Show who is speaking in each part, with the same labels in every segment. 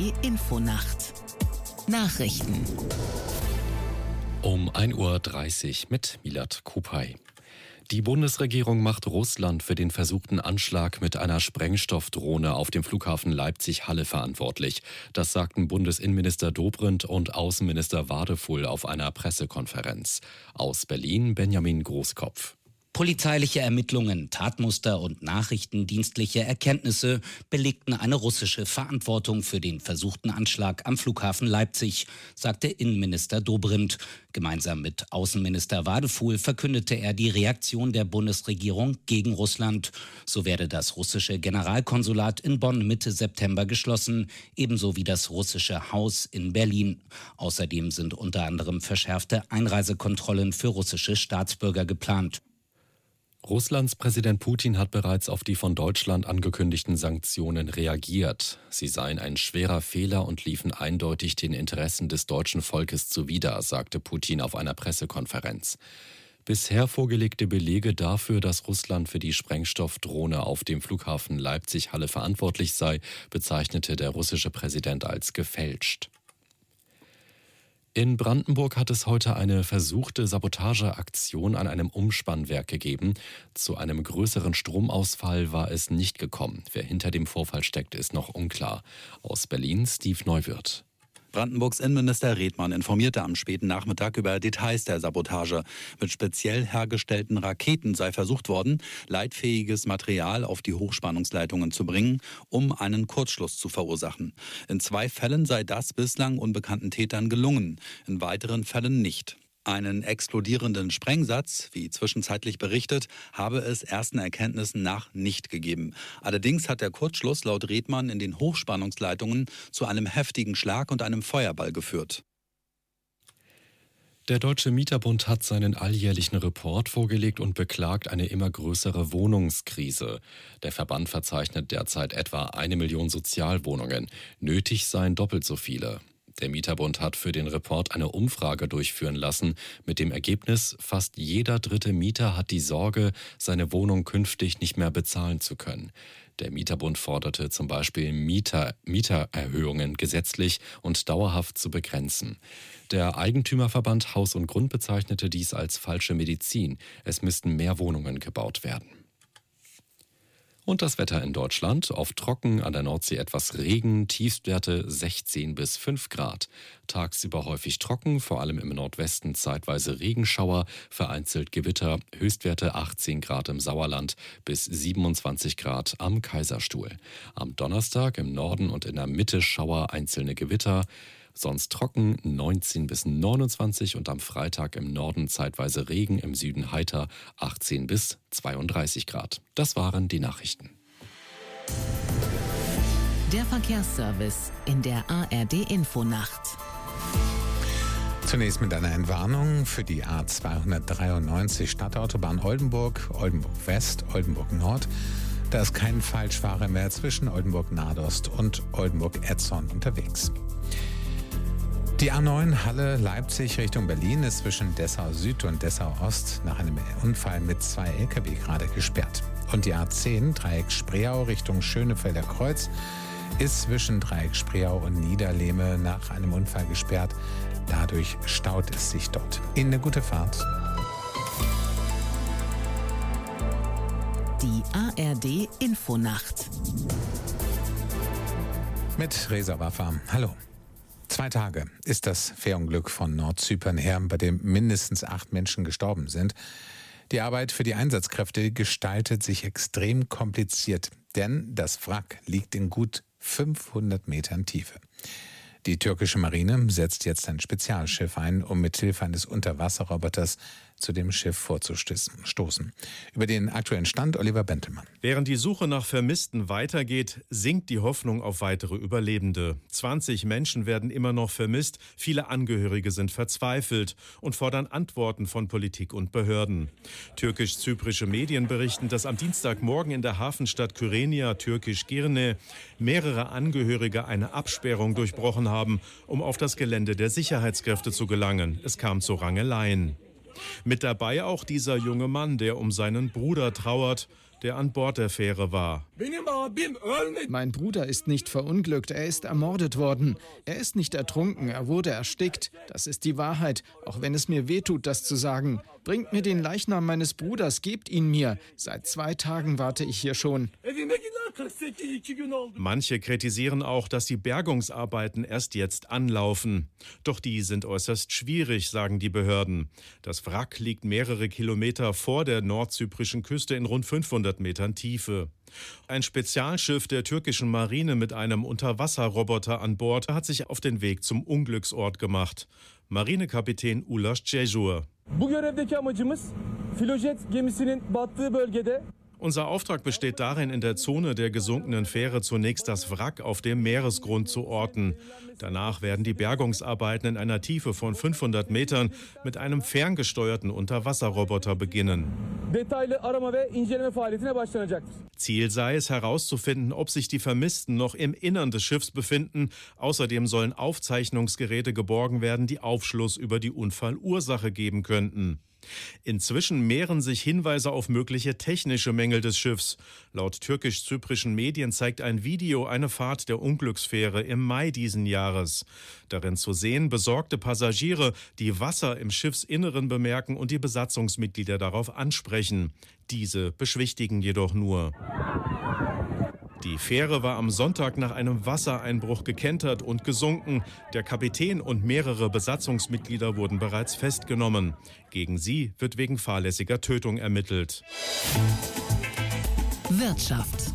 Speaker 1: ARD Infonacht Nachrichten
Speaker 2: um 1:30 Uhr mit Milad Kupay. Die Bundesregierung macht Russland für den versuchten Anschlag mit einer Sprengstoffdrohne auf dem Flughafen Leipzig-Halle verantwortlich. Das sagten Bundesinnenminister Dobrindt und Außenminister Wadefuhl auf einer Pressekonferenz. Aus Berlin Benjamin Großkopf.
Speaker 3: Polizeiliche Ermittlungen, Tatmuster und nachrichtendienstliche Erkenntnisse belegten eine russische Verantwortung für den versuchten Anschlag am Flughafen Leipzig, sagte Innenminister Dobrindt. Gemeinsam mit Außenminister Wadefuhl verkündete er die Reaktion der Bundesregierung gegen Russland. So werde das russische Generalkonsulat in Bonn Mitte September geschlossen, ebenso wie das russische Haus in Berlin. Außerdem sind unter anderem verschärfte Einreisekontrollen für russische Staatsbürger geplant.
Speaker 2: Russlands Präsident Putin hat bereits auf die von Deutschland angekündigten Sanktionen reagiert. Sie seien ein schwerer Fehler und liefen eindeutig den Interessen des deutschen Volkes zuwider, sagte Putin auf einer Pressekonferenz. Bisher vorgelegte Belege dafür, dass Russland für die Sprengstoffdrohne auf dem Flughafen Leipzig-Halle verantwortlich sei, bezeichnete der russische Präsident als gefälscht. In Brandenburg hat es heute eine versuchte Sabotageaktion an einem Umspannwerk gegeben. Zu einem größeren Stromausfall war es nicht gekommen. Wer hinter dem Vorfall steckt, ist noch unklar. Aus Berlin Steve Neuwirth.
Speaker 4: Brandenburgs Innenminister Redmann informierte am späten Nachmittag über Details der Sabotage. Mit speziell hergestellten Raketen sei versucht worden, leitfähiges Material auf die Hochspannungsleitungen zu bringen, um einen Kurzschluss zu verursachen. In 2 Fällen sei das bislang unbekannten Tätern gelungen, in weiteren Fällen nicht. Einen explodierenden Sprengsatz, wie zwischenzeitlich berichtet, habe es ersten Erkenntnissen nach nicht gegeben. Allerdings hat der Kurzschluss laut Redmann in den Hochspannungsleitungen zu einem heftigen Schlag und einem Feuerball geführt.
Speaker 2: Der Deutsche Mieterbund hat seinen alljährlichen Report vorgelegt und beklagt eine immer größere Wohnungskrise. Der Verband verzeichnet derzeit etwa 1 Million Sozialwohnungen. Nötig seien doppelt so viele. Der Mieterbund hat für den Report eine Umfrage durchführen lassen. Mit dem Ergebnis, fast jeder 3. Mieter hat die Sorge, seine Wohnung künftig nicht mehr bezahlen zu können. Der Mieterbund forderte zum Beispiel Mietererhöhungen gesetzlich und dauerhaft zu begrenzen. Der Eigentümerverband Haus und Grund bezeichnete dies als falsche Medizin. Es müssten mehr Wohnungen gebaut werden. Und das Wetter in Deutschland, oft trocken, an der Nordsee etwas Regen, Tiefstwerte 16 bis 5 Grad. Tagsüber häufig trocken, vor allem im Nordwesten zeitweise Regenschauer, vereinzelt Gewitter, Höchstwerte 18 Grad im Sauerland bis 27 Grad am Kaiserstuhl. Am Donnerstag im Norden und in der Mitte Schauer, einzelne Gewitter. Sonst trocken 19 bis 29 und am Freitag im Norden zeitweise Regen, im Süden heiter 18 bis 32 Grad. Das waren die Nachrichten.
Speaker 1: Der Verkehrsservice in der ARD Infonacht.
Speaker 5: Zunächst mit einer Entwarnung für die A293 Stadtautobahn Oldenburg, Oldenburg West, Oldenburg Nord. Da ist kein Falschfahrer mehr zwischen Oldenburg Nadost und Oldenburg Etzern unterwegs. Die A9 Halle-Leipzig Richtung Berlin ist zwischen Dessau Süd und Dessau Ost nach einem Unfall mit 2 Lkw gerade gesperrt. Und die A10 Dreieck Spreeau Richtung Schönefelder Kreuz ist zwischen Dreieck Spreeau und Niederlehme nach einem Unfall gesperrt. Dadurch staut es sich dort. Ihnen eine gute Fahrt.
Speaker 1: Die ARD Infonacht.
Speaker 5: Mit Reza Waffa. Hallo. 2 Tage ist das Fährunglück von Nordzypern her, bei dem mindestens 8 Menschen gestorben sind. Die Arbeit für die Einsatzkräfte gestaltet sich extrem kompliziert, denn das Wrack liegt in gut 500 Metern Tiefe. Die türkische Marine setzt jetzt ein Spezialschiff ein, um mithilfe eines Unterwasserroboters zu dem Schiff vorzustoßen. Über den aktuellen Stand Oliver Bentelmann.
Speaker 6: Während die Suche nach Vermissten weitergeht, sinkt die Hoffnung auf weitere Überlebende. 20 Menschen werden immer noch vermisst, viele Angehörige sind verzweifelt und fordern Antworten von Politik und Behörden. Türkisch-zyprische Medien berichten, dass am Dienstagmorgen in der Hafenstadt Kyrenia, türkisch Girne, mehrere Angehörige eine Absperrung durchbrochen haben, um auf das Gelände der Sicherheitskräfte zu gelangen. Es kam zu Rangeleien. Mit dabei auch dieser junge Mann, der um seinen Bruder trauert. der an Bord der Fähre war.
Speaker 7: Mein Bruder ist nicht verunglückt, er ist ermordet worden. Er ist nicht ertrunken, er wurde erstickt. Das ist die Wahrheit, auch wenn es mir wehtut, das zu sagen. Bringt mir den Leichnam meines Bruders, gebt ihn mir. Seit 2 Tagen warte ich hier schon.
Speaker 6: Manche kritisieren auch, dass die Bergungsarbeiten erst jetzt anlaufen. Doch die sind äußerst schwierig, sagen die Behörden. Das Wrack liegt mehrere Kilometer vor der nordzyprischen Küste in rund 500 Metern Tiefe. Ein Spezialschiff der türkischen Marine mit einem Unterwasserroboter an Bord hat sich auf den Weg zum Unglücksort gemacht. Marinekapitän Ulaş Cejur. Unser Auftrag besteht darin, in der Zone der gesunkenen Fähre zunächst das Wrack auf dem Meeresgrund zu orten. Danach werden die Bergungsarbeiten in einer Tiefe von 500 Metern mit einem ferngesteuerten Unterwasserroboter beginnen. Ziel sei es, herauszufinden, ob sich die Vermissten noch im Innern des Schiffs befinden. Außerdem sollen Aufzeichnungsgeräte geborgen werden, die Aufschluss über die Unfallursache geben könnten. Inzwischen mehren sich Hinweise auf mögliche technische Mängel des Schiffs. Laut türkisch-zyprischen Medien zeigt ein Video eine Fahrt der Unglücksfähre im Mai diesen Jahres. Darin zu sehen besorgte Passagiere, die Wasser im Schiffsinneren bemerken und die Besatzungsmitglieder darauf ansprechen. Diese beschwichtigen jedoch nur. Die Fähre war am Sonntag nach einem Wassereinbruch gekentert und gesunken. Der Kapitän und mehrere Besatzungsmitglieder wurden bereits festgenommen. Gegen sie wird wegen fahrlässiger Tötung ermittelt.
Speaker 1: Wirtschaft.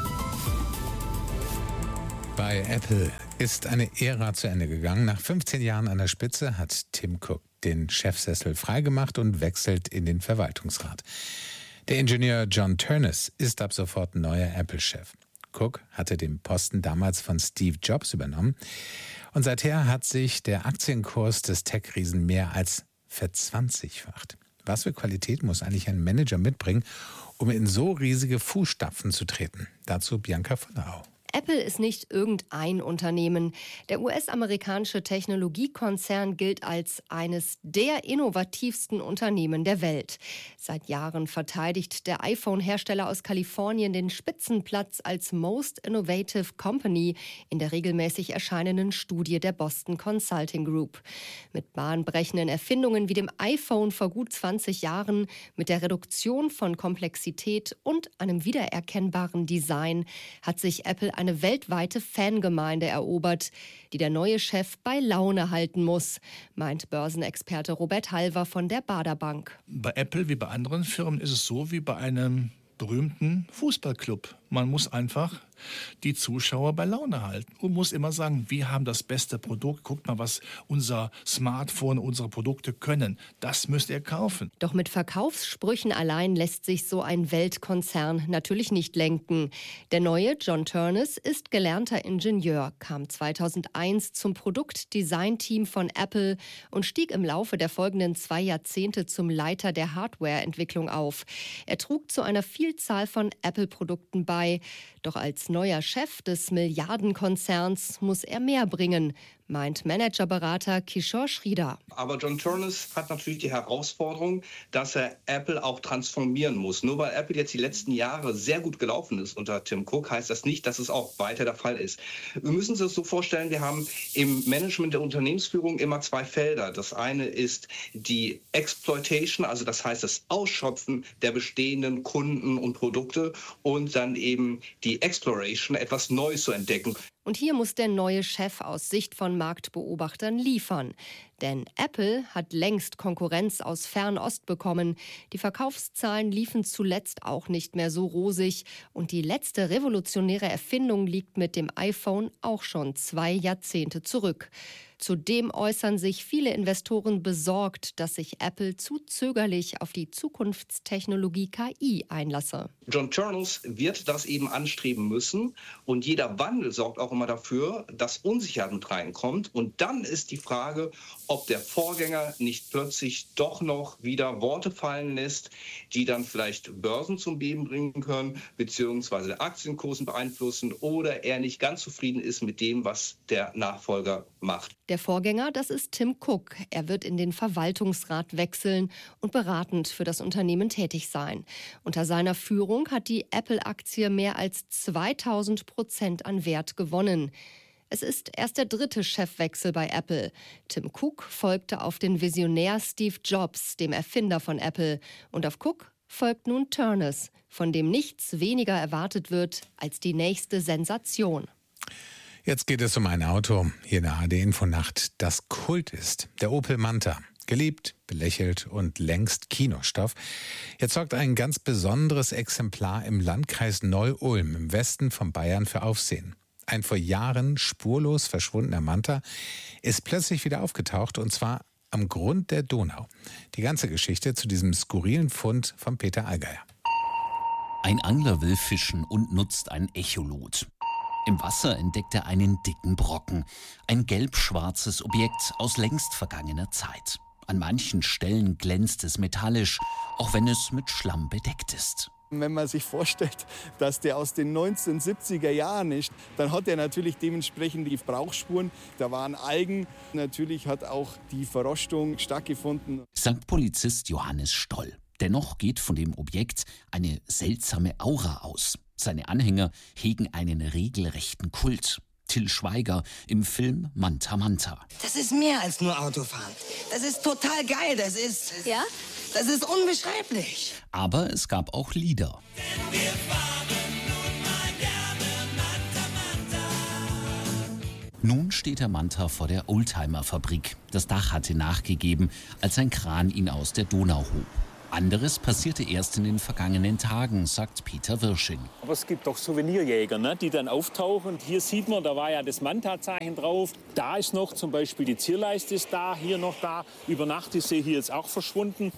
Speaker 5: Bei Apple ist eine Ära zu Ende gegangen. Nach 15 Jahren an der Spitze hat Tim Cook den Chefsessel freigemacht und wechselt in den Verwaltungsrat. Der Ingenieur John Ternus ist ab sofort neuer Apple-Chef. Cook hatte den Posten damals von Steve Jobs übernommen und seither hat sich der Aktienkurs des Tech-Riesen mehr als verzwanzigfacht. Was für Qualität muss eigentlich ein Manager mitbringen, um in so riesige Fußstapfen zu treten? Dazu Bianca von der Au.
Speaker 8: Apple ist nicht irgendein Unternehmen. Der US-amerikanische Technologiekonzern gilt als eines der innovativsten Unternehmen der Welt. Seit Jahren verteidigt der iPhone-Hersteller aus Kalifornien den Spitzenplatz als Most Innovative Company in der regelmäßig erscheinenden Studie der Boston Consulting Group. Mit bahnbrechenden Erfindungen wie dem iPhone vor gut 20 Jahren, mit der Reduktion von Komplexität und einem wiedererkennbaren Design hat sich Apple eine weltweite Fangemeinde erobert, die der neue Chef bei Laune halten muss, meint Börsenexperte Robert Halver von der Baader Bank.
Speaker 9: Bei Apple wie bei anderen Firmen ist es so wie bei einem berühmten Fußballclub. Man muss einfach die Zuschauer bei Laune halten und muss immer sagen, wir haben das beste Produkt. Guckt mal, was unser Smartphone, unsere Produkte können. Das müsst ihr kaufen.
Speaker 8: Doch mit Verkaufssprüchen allein lässt sich so ein Weltkonzern natürlich nicht lenken. Der neue John Ternus ist gelernter Ingenieur, kam 2001 zum Produktdesign-Team von Apple und stieg im Laufe der folgenden 2 Jahrzehnte zum Leiter der Hardwareentwicklung auf. Er trug zu einer Vielzahl von Apple-Produkten bei. Doch als neuer Chef des Milliardenkonzerns muss er mehr bringen, meint Managerberater Kishore Sridhar.
Speaker 10: Aber John Ternus hat natürlich die Herausforderung, dass er Apple auch transformieren muss. Nur weil Apple jetzt die letzten Jahre sehr gut gelaufen ist unter Tim Cook, heißt das nicht, dass es auch weiter der Fall ist. Wir müssen uns das so vorstellen, wir haben im Management der Unternehmensführung immer 2 Felder. Das eine ist die Exploitation, also das heißt das Ausschöpfen der bestehenden Kunden und Produkte und dann eben die Exploration, etwas Neues zu entdecken.
Speaker 8: Und hier muss der neue Chef aus Sicht von Marktbeobachtern liefern. Denn Apple hat längst Konkurrenz aus Fernost bekommen. Die Verkaufszahlen liefen zuletzt auch nicht mehr so rosig. Und die letzte revolutionäre Erfindung liegt mit dem iPhone auch schon 2 Jahrzehnte zurück. Zudem äußern sich viele Investoren besorgt, dass sich Apple zu zögerlich auf die Zukunftstechnologie KI einlasse.
Speaker 10: John Ternus wird das eben anstreben müssen und jeder Wandel sorgt auch immer dafür, dass Unsicherheit mit reinkommt. Und dann ist die Frage, ob der Vorgänger nicht plötzlich doch noch wieder Worte fallen lässt, die dann vielleicht Börsen zum Beben bringen können, beziehungsweise Aktienkursen beeinflussen oder er nicht ganz zufrieden ist mit dem, was der Nachfolger macht.
Speaker 8: Der Vorgänger, das ist Tim Cook. Er wird in den Verwaltungsrat wechseln und beratend für das Unternehmen tätig sein. Unter seiner Führung hat die Apple-Aktie mehr als 2000% an Wert gewonnen. Es ist erst der 3. Chefwechsel bei Apple. Tim Cook folgte auf den Visionär Steve Jobs, dem Erfinder von Apple. Und auf Cook folgt nun Turnus, von dem nichts weniger erwartet wird als die nächste Sensation.
Speaker 5: Jetzt geht es um ein Auto hier in der ARD-Infonacht, das Kult ist. Der Opel Manta. Geliebt, belächelt und längst Kinostoff. Jetzt sorgt ein ganz besonderes Exemplar im Landkreis Neu-Ulm im Westen von Bayern für Aufsehen. Ein vor Jahren spurlos verschwundener Manta ist plötzlich wieder aufgetaucht, und zwar am Grund der Donau. Die ganze Geschichte zu diesem skurrilen Fund von Peter Allgeier.
Speaker 11: Ein Angler will fischen und nutzt ein Echolot. Im Wasser entdeckt er einen dicken Brocken, ein gelb-schwarzes Objekt aus längst vergangener Zeit. An manchen Stellen glänzt es metallisch, auch wenn es mit Schlamm bedeckt ist.
Speaker 12: Wenn man sich vorstellt, dass der aus den 1970er Jahren ist, dann hat er natürlich dementsprechend die Brauchspuren. Da waren Algen, natürlich hat auch die Verrostung stattgefunden.
Speaker 11: Sagt Polizist Johannes Stoll. Dennoch geht von dem Objekt eine seltsame Aura aus. Seine Anhänger hegen einen regelrechten Kult. Till Schweiger im Film Manta Manta.
Speaker 13: Das ist mehr als nur Autofahren. Das ist total geil. Das ist unbeschreiblich.
Speaker 11: Aber es gab auch Lieder.
Speaker 14: Denn wir fahren nun mal gerne Manta Manta.
Speaker 11: Nun steht der Manta vor der Oldtimer-Fabrik. Das Dach hatte nachgegeben, als ein Kran ihn aus der Donau hob. Anderes passierte erst in den vergangenen Tagen, sagt Peter Wirsching.
Speaker 15: Aber es gibt doch Souvenirjäger, ne, die dann auftauchen. Hier sieht man, da war ja das Manta-Zeichen drauf. Da ist noch zum Beispiel die Zierleiste ist da, hier noch da. Über Nacht ist sie hier jetzt auch verschwunden.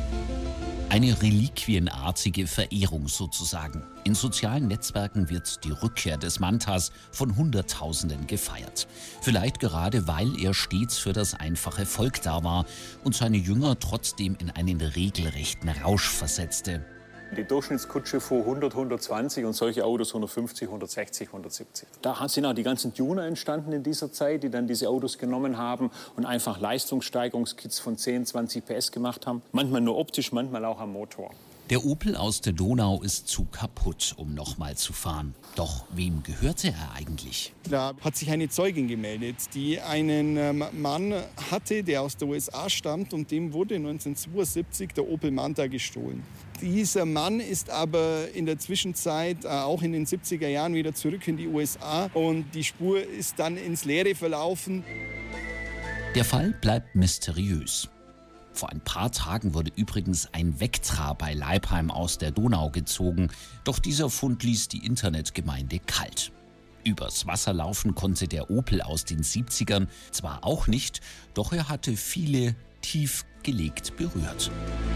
Speaker 11: Eine reliquienartige Verehrung sozusagen. In sozialen Netzwerken wird die Rückkehr des Mantas von Hunderttausenden gefeiert. Vielleicht gerade, weil er stets für das einfache Volk da war und seine Jünger trotzdem in einen regelrechten Rausch versetzte.
Speaker 15: Die Durchschnittskutsche fuhr 100, 120 und solche Autos 150, 160, 170. Da sind auch die ganzen Tuner entstanden in dieser Zeit, die dann diese Autos genommen haben und einfach Leistungssteigerungskits von 10, 20 PS gemacht haben. Manchmal nur optisch, manchmal auch am Motor.
Speaker 11: Der Opel aus der Donau ist zu kaputt, um nochmal zu fahren. Doch wem gehörte er eigentlich?
Speaker 12: Da hat sich eine Zeugin gemeldet, die einen Mann hatte, der aus der USA stammt, und dem wurde 1972 der Opel Manta gestohlen. Dieser Mann ist aber in der Zwischenzeit auch in den 70er Jahren wieder zurück in die USA und die Spur ist dann ins Leere verlaufen.
Speaker 11: Der Fall bleibt mysteriös. Vor ein paar Tagen wurde übrigens ein Vectra bei Leipheim aus der Donau gezogen. Doch dieser Fund ließ die Internetgemeinde kalt. Übers Wasser laufen konnte der Opel aus den 70ern zwar auch nicht, doch er hatte viele tief gelegt berührt.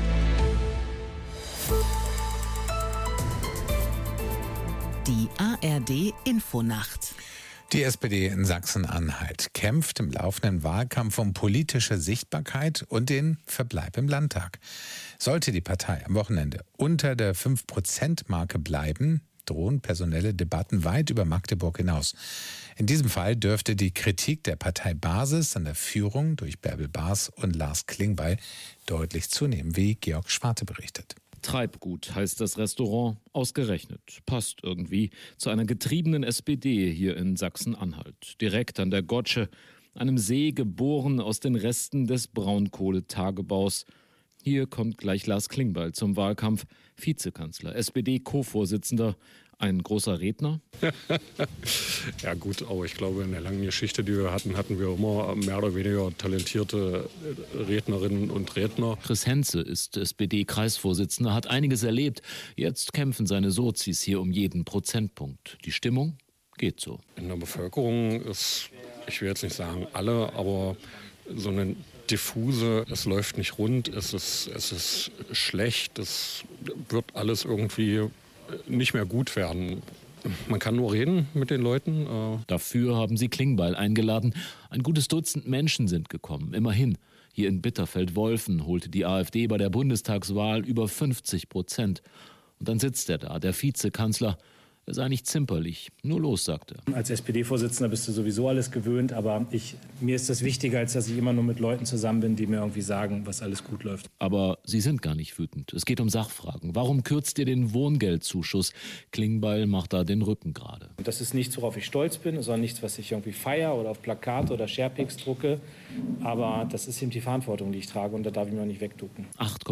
Speaker 1: Die ARD-Infonacht.
Speaker 5: Die SPD in Sachsen-Anhalt kämpft im laufenden Wahlkampf um politische Sichtbarkeit und den Verbleib im Landtag. Sollte die Partei am Wochenende unter der 5%-Marke bleiben, drohen personelle Debatten weit über Magdeburg hinaus. In diesem Fall dürfte die Kritik der Parteibasis an der Führung durch Bärbel Baas und Lars Klingbeil deutlich zunehmen, wie Georg Schwarte berichtet.
Speaker 16: Treibgut heißt das Restaurant, ausgerechnet. Passt irgendwie zu einer getriebenen SPD hier in Sachsen-Anhalt. Direkt an der Gotsche, einem See geboren aus den Resten des Braunkohletagebaus. Hier kommt gleich Lars Klingbeil zum Wahlkampf. Vizekanzler, SPD-Co-Vorsitzender, ein großer Redner?
Speaker 17: Ja gut, aber ich glaube, in der langen Geschichte, die wir hatten wir immer mehr oder weniger talentierte Rednerinnen und Redner.
Speaker 16: Chris Henze ist SPD-Kreisvorsitzender, hat einiges erlebt. Jetzt kämpfen seine Sozis hier um jeden Prozentpunkt. Die Stimmung geht so.
Speaker 17: In der Bevölkerung ist, ich will jetzt nicht sagen alle, aber so eine diffuse, es läuft nicht rund, es ist schlecht, es wird alles irgendwie nicht mehr gut werden. Man kann nur reden mit den Leuten.
Speaker 16: Dafür haben sie Klingbeil eingeladen. Ein gutes Dutzend Menschen sind gekommen, immerhin. Hier in Bitterfeld-Wolfen holte die AfD bei der Bundestagswahl über 50%. Und dann sitzt er da, der Vizekanzler. Er sei nicht zimperlich, nur los, sagte er.
Speaker 18: Als SPD-Vorsitzender bist du sowieso alles gewöhnt, aber mir ist das wichtiger, als dass ich immer nur mit Leuten zusammen bin, die mir irgendwie sagen, was alles gut läuft.
Speaker 16: Aber Sie sind gar nicht wütend. Es geht um Sachfragen. Warum kürzt ihr den Wohngeldzuschuss? Klingbeil macht da den Rücken gerade.
Speaker 18: Das ist nichts, worauf ich stolz bin, sondern nichts, was ich irgendwie feiere oder auf Plakate oder Sharepics drucke. Aber das ist eben die Verantwortung, die ich trage, und da darf ich mir auch nicht wegducken.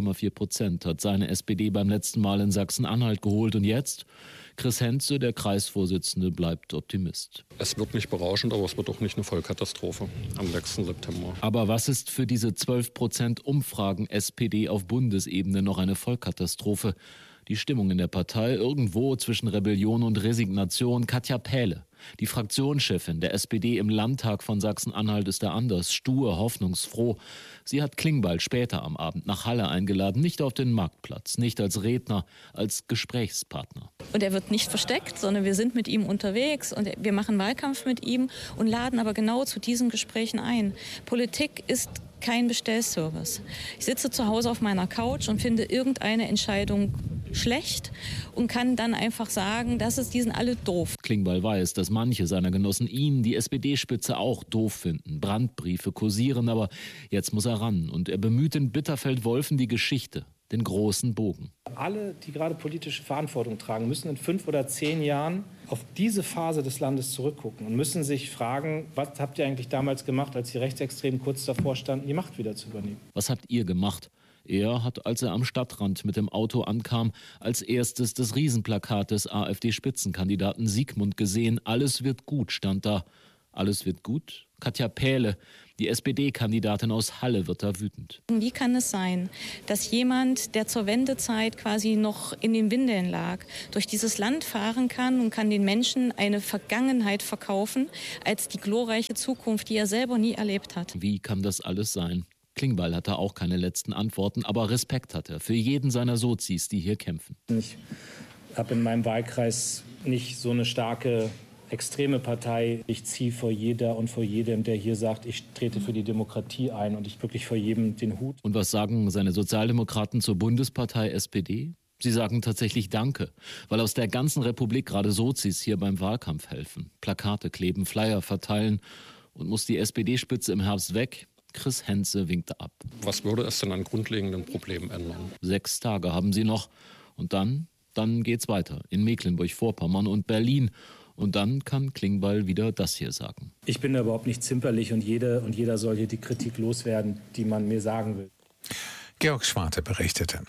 Speaker 16: 8,4% hat seine SPD beim letzten Mal in Sachsen-Anhalt geholt. Und jetzt? Chris Hentze, der Kreisvorsitzende, bleibt Optimist.
Speaker 17: Es wird nicht berauschend, aber es wird auch nicht eine Vollkatastrophe am 6. September.
Speaker 16: Aber was ist für diese 12% Umfragen SPD auf Bundesebene noch eine Vollkatastrophe? Die Stimmung in der Partei irgendwo zwischen Rebellion und Resignation. Katja Pähle, die Fraktionschefin der SPD im Landtag von Sachsen-Anhalt, ist da anders, stur, hoffnungsfroh. Sie hat Klingbeil später am Abend nach Halle eingeladen, nicht auf den Marktplatz, nicht als Redner, als Gesprächspartner.
Speaker 19: Und er wird nicht versteckt, sondern wir sind mit ihm unterwegs und wir machen Wahlkampf mit ihm und laden aber genau zu diesen Gesprächen ein. Politik ist kein Bestellservice. Ich sitze zu Hause auf meiner Couch und finde irgendeine Entscheidung schlecht und kann dann einfach sagen, die sind alle doof.
Speaker 16: Klingbeil weiß, dass manche seiner Genossen ihn, die SPD-Spitze, auch doof finden. Brandbriefe kursieren, aber jetzt muss er ran. Und er bemüht in Bitterfeld-Wolfen die Geschichte, den großen Bogen.
Speaker 18: Alle, die gerade politische Verantwortung tragen, müssen in 5 oder 10 Jahren auf diese Phase des Landes zurückgucken und müssen sich fragen, was habt ihr eigentlich damals gemacht, als die Rechtsextremen kurz davor standen, die Macht wieder zu übernehmen?
Speaker 16: Was habt ihr gemacht? Er hat, als er am Stadtrand mit dem Auto ankam, als erstes das Riesenplakat des AfD-Spitzenkandidaten Siegmund gesehen. Alles wird gut, stand da. Alles wird gut? Katja Pähle, die SPD-Kandidatin aus Halle, wird da wütend.
Speaker 19: Wie kann es sein, dass jemand, der zur Wendezeit quasi noch in den Windeln lag, durch dieses Land fahren kann und kann den Menschen eine Vergangenheit verkaufen als die glorreiche Zukunft, die er selber nie erlebt hat?
Speaker 16: Wie kann das alles sein? Klingbeil hatte auch keine letzten Antworten, aber Respekt hat er für jeden seiner Sozis, die hier kämpfen.
Speaker 18: Ich habe in meinem Wahlkreis nicht so eine starke extreme Partei. Ich ziehe vor jeder und vor jedem, der hier sagt, ich trete für die Demokratie ein, und ich wirklich vor jedem den Hut.
Speaker 16: Und was sagen seine Sozialdemokraten zur Bundespartei SPD? Sie sagen tatsächlich Danke, weil aus der ganzen Republik gerade Sozis hier beim Wahlkampf helfen. Plakate kleben, Flyer verteilen. Und muss die SPD-Spitze im Herbst weg? Chris Hentze winkte ab.
Speaker 17: Was würde es denn an grundlegenden Problemen ändern?
Speaker 16: 6 Tage haben sie noch. Und dann geht's weiter in Mecklenburg-Vorpommern und Berlin. Und dann kann Klingbeil wieder das hier sagen.
Speaker 18: Ich bin da überhaupt nicht zimperlich, und jeder soll hier die Kritik loswerden, die man mir sagen will.
Speaker 5: Georg Schwarte berichtete.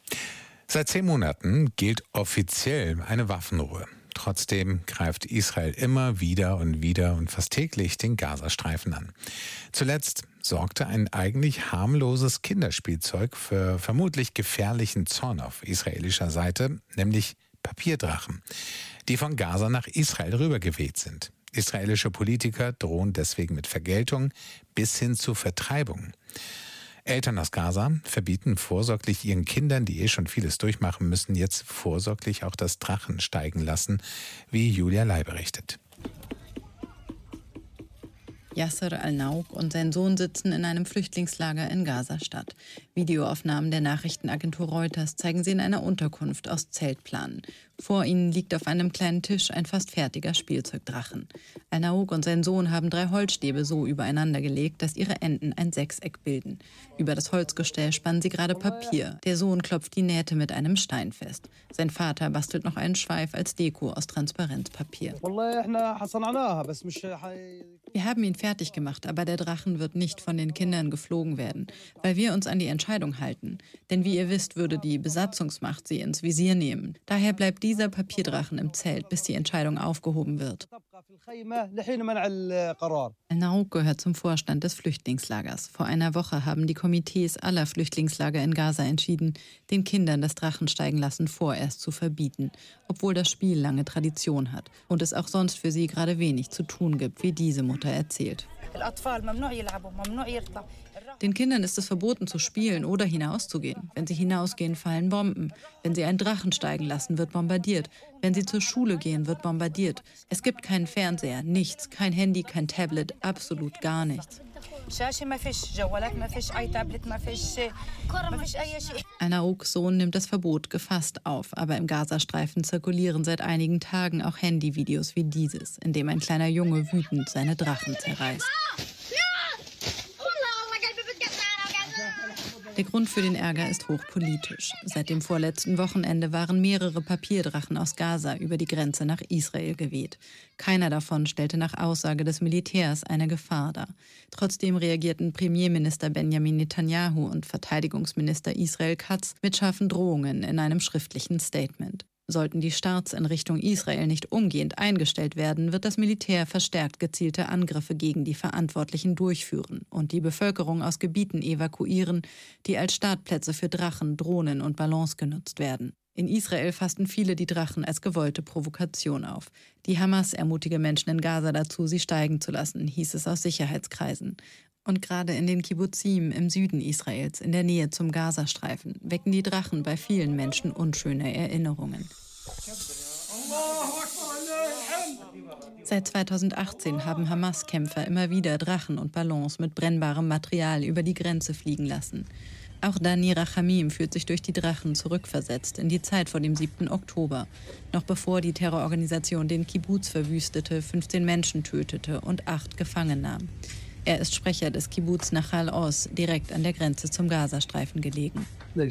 Speaker 5: Seit 10 Monaten gilt offiziell eine Waffenruhe. Trotzdem greift Israel immer wieder und fast täglich den Gazastreifen an. Zuletzt sorgte ein eigentlich harmloses Kinderspielzeug für vermutlich gefährlichen Zorn auf israelischer Seite, nämlich Papierdrachen, die von Gaza nach Israel rübergeweht sind. Israelische Politiker drohen deswegen mit Vergeltung bis hin zu Vertreibung. Eltern aus Gaza verbieten vorsorglich ihren Kindern, die schon vieles durchmachen müssen, jetzt vorsorglich auch das Drachensteigen lassen, wie Julia Lai berichtet.
Speaker 20: Yasser al-Nauk und sein Sohn sitzen in einem Flüchtlingslager in Gaza-Stadt. Videoaufnahmen der Nachrichtenagentur Reuters zeigen sie in einer Unterkunft aus Zeltplanen. Vor ihnen liegt auf einem kleinen Tisch ein fast fertiger Spielzeugdrachen. Al-Nauk und sein Sohn haben 3 Holzstäbe so übereinander gelegt, dass ihre Enden ein Sechseck bilden. Über das Holzgestell spannen sie gerade Papier. Der Sohn klopft die Nähte mit einem Stein fest. Sein Vater bastelt noch einen Schweif als Deko aus Transparenzpapier. Wir haben ihn fertig gemacht, aber der Drachen wird nicht von den Kindern geflogen werden, weil wir uns an die Entscheidung halten. Denn wie ihr wisst, würde die Besatzungsmacht sie ins Visier nehmen. Daher bleibt dieser Papierdrachen im Zelt, bis die Entscheidung aufgehoben wird. Al-Nauk gehört zum Vorstand des Flüchtlingslagers. Vor einer Woche haben die Komitees aller Flüchtlingslager in Gaza entschieden, den Kindern das Drachensteigenlassen vorerst zu verbieten, obwohl das Spiel lange Tradition hat und es auch sonst für sie gerade wenig zu tun gibt, wie diese Mutter erzählt. Den Kindern ist es verboten zu spielen oder hinauszugehen. Wenn sie hinausgehen, fallen Bomben. Wenn sie einen Drachen steigen lassen, wird bombardiert. Wenn sie zur Schule gehen, wird bombardiert. Es gibt keinen Fernseher, nichts, kein Handy, kein Tablet, absolut gar nichts. Anaouks Sohn nimmt das Verbot gefasst auf, aber im Gazastreifen zirkulieren seit einigen Tagen auch Handyvideos wie dieses, in dem ein kleiner Junge wütend seine Drachen zerreißt. Der Grund für den Ärger ist hochpolitisch. Seit dem vorletzten Wochenende waren mehrere Papierdrachen aus Gaza über die Grenze nach Israel geweht. Keiner davon stellte nach Aussage des Militärs eine Gefahr dar. Trotzdem reagierten Premierminister Benjamin Netanyahu und Verteidigungsminister Israel Katz mit scharfen Drohungen in einem schriftlichen Statement. Sollten die Starts in Richtung Israel nicht umgehend eingestellt werden, wird das Militär verstärkt gezielte Angriffe gegen die Verantwortlichen durchführen und die Bevölkerung aus Gebieten evakuieren, die als Startplätze für Drachen, Drohnen und Ballons genutzt werden. In Israel fassten viele die Drachen als gewollte Provokation auf. Die Hamas ermutige Menschen in Gaza dazu, sie steigen zu lassen, hieß es aus Sicherheitskreisen. Und gerade in den Kibbuzim im Süden Israels, in der Nähe zum Gazastreifen, wecken die Drachen bei vielen Menschen unschöne Erinnerungen. Seit 2018 haben Hamas-Kämpfer immer wieder Drachen und Ballons mit brennbarem Material über die Grenze fliegen lassen. Auch Dani Rachamim fühlt sich durch die Drachen zurückversetzt in die Zeit vor dem 7. Oktober, noch bevor die Terrororganisation den Kibbuz verwüstete, 15 Menschen tötete und 8 gefangen nahm. Er ist Sprecher des Kibbuz Nachal Oz, direkt an der Grenze zum Gazastreifen gelegen.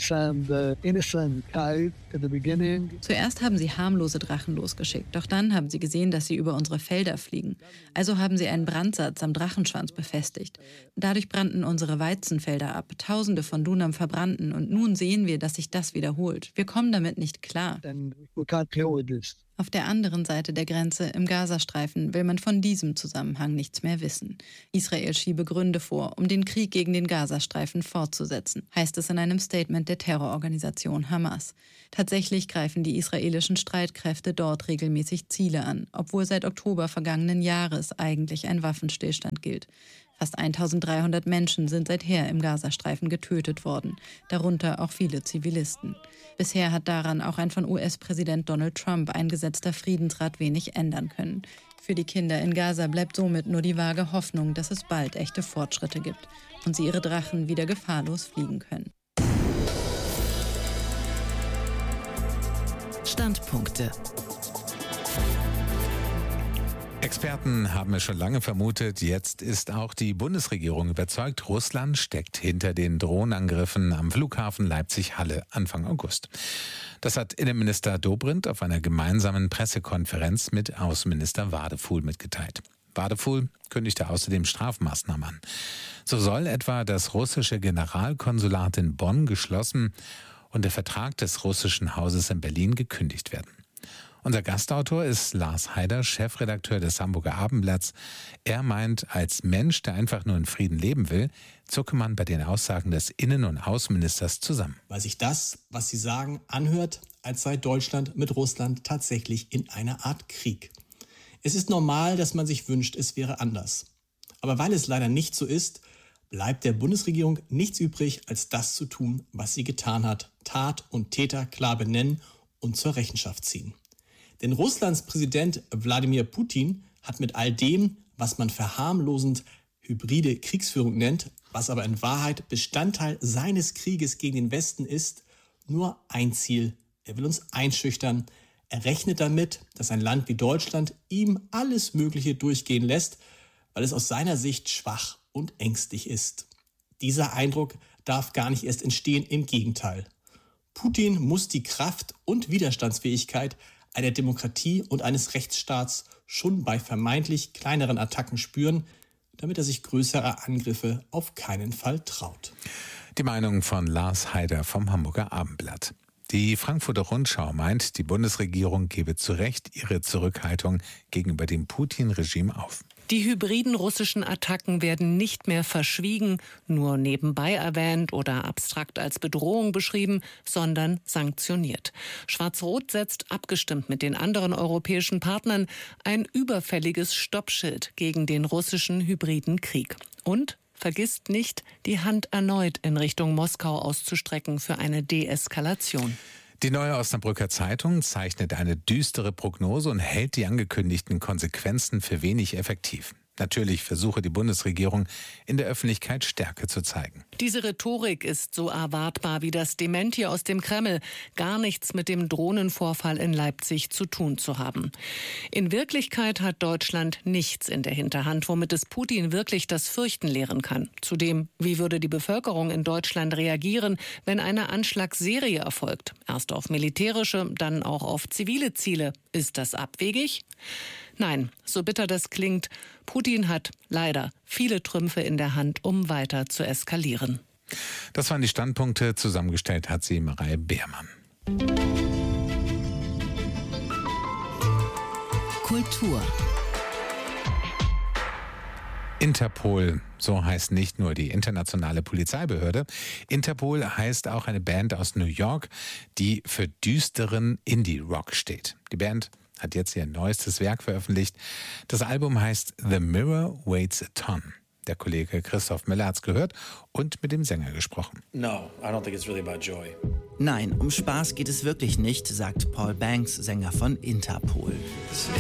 Speaker 20: Zuerst haben sie harmlose Drachen losgeschickt, doch dann haben sie gesehen, dass sie über unsere Felder fliegen. Also haben sie einen Brandsatz am Drachenschwanz befestigt. Dadurch brannten unsere Weizenfelder ab, Tausende von Dunam verbrannten und nun sehen wir, dass sich das wiederholt. Wir kommen damit nicht klar. Auf der anderen Seite der Grenze, im Gazastreifen, will man von diesem Zusammenhang nichts mehr wissen. Israel schiebe Gründe vor, um den Krieg gegen den Gazastreifen fortzusetzen, heißt es in einem Statement der Terrororganisation Hamas. Tatsächlich greifen die israelischen Streitkräfte dort regelmäßig Ziele an, obwohl seit Oktober vergangenen Jahres eigentlich ein Waffenstillstand gilt. Fast 1300 Menschen sind seither im Gazastreifen getötet worden, darunter auch viele Zivilisten. Bisher hat daran auch ein von US-Präsident Donald Trump eingesetzter Friedensrat wenig ändern können. Für die Kinder in Gaza bleibt somit nur die vage Hoffnung, dass es bald echte Fortschritte gibt und sie ihre Drachen wieder gefahrlos fliegen können.
Speaker 1: Standpunkte.
Speaker 5: Experten haben es schon lange vermutet, jetzt ist auch die Bundesregierung überzeugt, Russland steckt hinter den Drohnenangriffen am Flughafen Leipzig-Halle Anfang August. Das hat Innenminister Dobrindt auf einer gemeinsamen Pressekonferenz mit Außenminister Wadefuhl mitgeteilt. Wadefuhl kündigte außerdem Strafmaßnahmen an. So soll etwa das russische Generalkonsulat in Bonn geschlossen und der Vertrag des russischen Hauses in Berlin gekündigt werden. Unser Gastautor ist Lars Heider, Chefredakteur des Hamburger Abendblatts. Er meint, als Mensch, der einfach nur in Frieden leben will, zucke man bei den Aussagen des Innen- und Außenministers zusammen.
Speaker 21: Weil sich das, was sie sagen, anhört, als sei Deutschland mit Russland tatsächlich in einer Art Krieg. Es ist normal, dass man sich wünscht, es wäre anders. Aber weil es leider nicht so ist, bleibt der Bundesregierung nichts übrig, als das zu tun, was sie getan hat. Tat und Täter klar benennen und zur Rechenschaft ziehen. Denn Russlands Präsident Wladimir Putin hat mit all dem, was man verharmlosend hybride Kriegsführung nennt, was aber in Wahrheit Bestandteil seines Krieges gegen den Westen ist, nur ein Ziel. Er will uns einschüchtern. Er rechnet damit, dass ein Land wie Deutschland ihm alles Mögliche durchgehen lässt, weil es aus seiner Sicht schwach und ängstlich ist. Dieser Eindruck darf gar nicht erst entstehen, im Gegenteil. Putin muss die Kraft und Widerstandsfähigkeit einer Demokratie und eines Rechtsstaats schon bei vermeintlich kleineren Attacken spüren, damit er sich größerer Angriffe auf keinen Fall traut.
Speaker 5: Die Meinung von Lars Heider vom Hamburger Abendblatt. Die Frankfurter Rundschau meint, die Bundesregierung gebe zu Recht ihre Zurückhaltung gegenüber dem Putin-Regime auf.
Speaker 22: Die hybriden russischen Attacken werden nicht mehr verschwiegen, nur nebenbei erwähnt oder abstrakt als Bedrohung beschrieben, sondern sanktioniert. Schwarz-Rot setzt, abgestimmt mit den anderen europäischen Partnern, ein überfälliges Stoppschild gegen den russischen hybriden Krieg. Und vergisst nicht, die Hand erneut in Richtung Moskau auszustrecken für eine Deeskalation.
Speaker 5: Die Neue Osnabrücker Zeitung zeichnet eine düstere Prognose und hält die angekündigten Konsequenzen für wenig effektiv. Natürlich versuche die Bundesregierung, in der Öffentlichkeit Stärke zu zeigen.
Speaker 22: Diese Rhetorik ist so erwartbar wie das Dementi aus dem Kreml, gar nichts mit dem Drohnenvorfall in Leipzig zu tun zu haben. In Wirklichkeit hat Deutschland nichts in der Hinterhand, womit es Putin wirklich das Fürchten lehren kann. Zudem, wie würde die Bevölkerung in Deutschland reagieren, wenn eine Anschlagsserie erfolgt? Erst auf militärische, dann auch auf zivile Ziele. Ist das abwegig? Nein, so bitter das klingt, Putin hat leider viele Trümpfe in der Hand, um weiter zu eskalieren.
Speaker 5: Das waren die Standpunkte, zusammengestellt hat sie Mareile Beermann.
Speaker 1: Kultur.
Speaker 5: Interpol, so heißt nicht nur die internationale Polizeibehörde. Interpol heißt auch eine Band aus New York, die für düsteren Indie-Rock steht. Die Band hat jetzt ihr neuestes Werk veröffentlicht. Das Album heißt The Mirror Weighs a Ton. Der Kollege Christoph Müller hat es gehört und mit dem Sänger gesprochen.
Speaker 3: Nein, um Spaß geht es wirklich nicht, sagt Paul Banks, Sänger von Interpol.